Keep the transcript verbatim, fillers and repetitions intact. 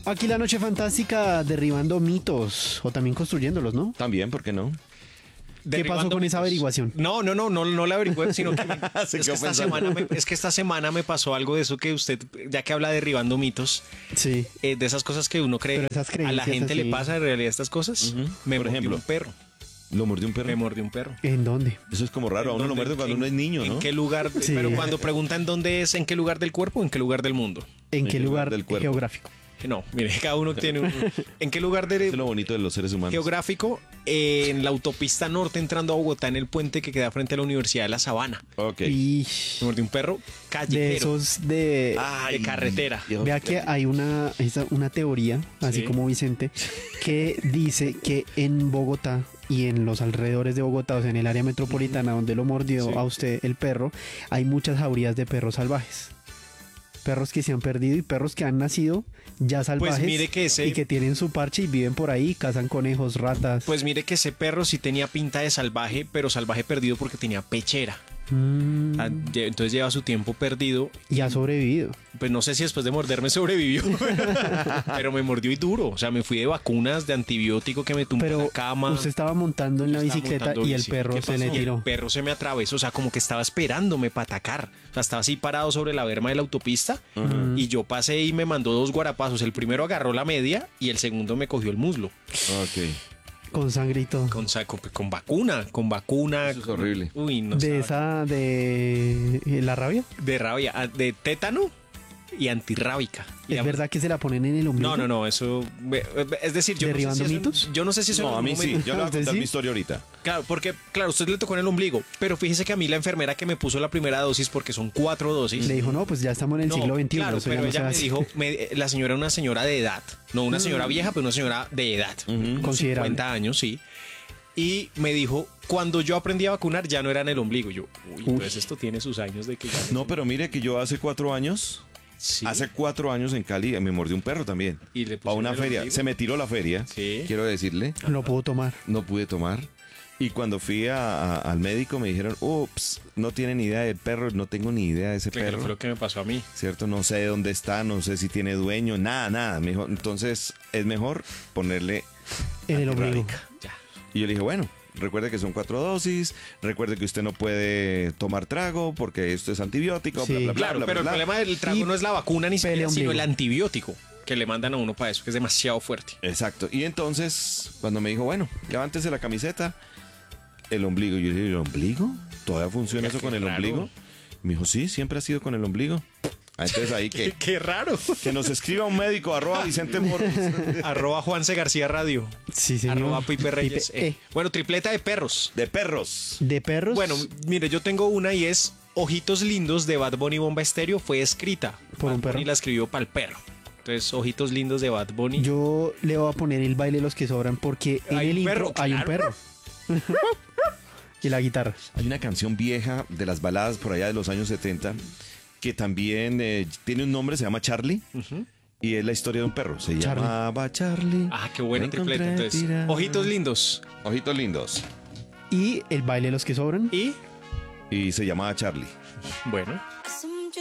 Aquí la noche fantástica derribando mitos o también construyéndolos, ¿no? También, ¿por qué no? ¿Qué pasó con esa averiguación? No, no, no, no, no la averigüé, sino que, me- Se es, quedó que esta pensando. semana me, es que esta semana me pasó algo de eso que usted, ya que habla derribando mitos, Sí. eh, de esas cosas que uno cree, Pero esas a la creencias gente así. le pasa en realidad estas cosas. Ujú. Me Por mordió ejemplo. un perro, ¿Lo mordió un me perro? mordió un perro. ¿En dónde? Eso es como raro. A uno lo ¿Dónde? muerde cuando ¿En- uno es niño, ¿En ¿no? qué lugar? Sí. Pero cuando preguntan dónde es, ¿en qué lugar del cuerpo o en qué lugar del mundo? ¿En ¿En qué qué lugar lugar del cuerpo? geográfico? No, mire, cada uno tiene un... ¿En qué lugar del Eso es lo bonito de los seres humanos. geográfico? Eh, en la autopista norte entrando a Bogotá, en el puente que queda frente a la Universidad de La Sabana. Ok. Y Me mordió un perro de callejero, esos de... Ay, de carretera. Dios. Vea que hay una, esa- una teoría, así Sí. como Vicente, que dice que en Bogotá y en los alrededores de Bogotá, o sea, en el área metropolitana donde lo mordió Sí. a usted el perro, hay muchas jaurías de perros salvajes. Perros que se han perdido y perros que han nacido ya salvajes Pues mire que ese- y que tienen su parche y viven por ahí, cazan conejos, ratas. Pues mire que ese perro sí tenía pinta de salvaje, pero salvaje perdido porque tenía pechera. Mm, Ah, lle- Entonces lleva su tiempo perdido. y ha sobrevivido. Pues no sé si después de morderme sobrevivió, pero me mordió y duro. O sea, me fui de vacunas, de antibiótico que me tumbó en Pero la cama. usted estaba montando en la Yo estaba bicicleta montando y el bici. perro ¿Qué se le pasó? tiró. El perro se me atravesó, o sea, como que estaba esperándome para atacar. O sea, estaba así parado sobre la berma de la autopista y yo pasé y me mandó dos guarapazos. El primero agarró la media y el segundo me cogió el muslo. Ok. Con sangre y todo. Con, sa- con, con vacuna, con vacuna. Eso es horrible. Uy, no De estaba- esa, de eh, la rabia. De rabia, ah, de tétano y antirrábica. Y ¿Es además- verdad que se la ponen en el ombligo? No, no, no, eso... me- Es decir, yo no sé ¿Derribando si eso- mitos? yo no sé si eso en No, a algún mí sí. momento- Yo le voy a ¿Usted contar sí? mi historia ahorita. Claro, porque, claro, usted le tocó en el ombligo, pero fíjese que a mí la enfermera que me puso la primera dosis, porque son cuatro dosis... Le dijo, no, pues ya estamos en el No, siglo veintiuno. claro, eso ya pero no ella se me hace. dijo, me- la señora era una señora de edad, no una señora vieja, pero una señora de edad, Ujú. Considerable. cincuenta años, sí. Y me dijo, cuando yo aprendí a vacunar ya no era en el ombligo. Yo, uy, entonces esto tiene sus años de que ya No, pero mire que yo hace cuatro años, Sí. hace cuatro años en Cali me mordió un perro también. Y le Para pusieron una el feria. ombligo. Se me tiró la feria. Sí. Quiero decirle. No pudo tomar. No pude tomar. Y cuando fui a- a- al médico me dijeron, ups, no tiene ni idea del perro, no tengo ni idea de ese Claro, perro. fue lo que me pasó a mí. ¿Cierto? No sé dónde está, no sé si tiene dueño, nada, nada. Me dijo, entonces es mejor ponerle En el ombligo. antirrábica. Y yo le dije, bueno, recuerde que son cuatro dosis, recuerde que usted no puede tomar trago porque esto es antibiótico, Sí. bla, bla, bla, Claro, bla, pero bla, el bla. problema del trago Y no es la vacuna ni pele siquiera, sino ombligo. el antibiótico que le mandan a uno para eso, que es demasiado fuerte. Exacto. Y entonces, cuando me dijo, bueno, levántese la camiseta, el ombligo. Y yo le dije, ¿el ombligo? ¿Todavía funciona Oiga, eso con qué el raro. ombligo? Me dijo, sí, siempre ha sido con el ombligo. Ah, entonces ahí que, Qué raro. que nos escriba un médico, arroba Vicente Moros. Arroba Juanse García Radio. Sí, señor. Arroba Pipe Reyes. Pipe, Eh, eh. Bueno, tripleta de perros. De perros. De perros. Bueno, mire, yo tengo una y es Ojitos Lindos de Bad Bunny Bomba Estéreo. Fue escrita Por Bad un perro. Bunny la escribió para el perro. Entonces, Ojitos Lindos de Bad Bunny. yo le voy a poner el baile de los que sobran porque en Hay el un intro perro, hay un claro. perro. Y la guitarra. Hay una canción vieja de las baladas por allá de los años setenta que también eh, tiene un nombre, se llama Charlie. Y es la historia de un perro. Se Charlie. llamaba Charlie. Ah, qué buena Me tripleta. encontré Entonces, tirado. Ojitos Lindos. Ojitos lindos. Y el baile de los que sobran. Y, Y se llamaba Charlie. bueno,